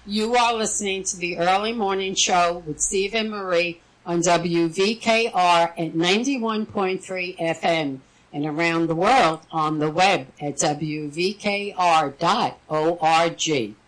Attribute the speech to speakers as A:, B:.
A: You are listening to the Early Morning Show with Steve and Marie on WVKR at 91.3 FM and around the world on the web at WVKR.org.